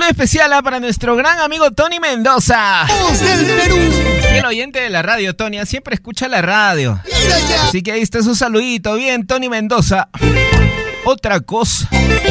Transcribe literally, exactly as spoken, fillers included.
especial ¿eh? para nuestro gran amigo Tony Mendoza. ¡Voz del Perú! El oyente de la radio, Tony, siempre escucha la radio. Mira ya. Así que ahí está su saludito. Bien, Tony Mendoza. Otra cosa.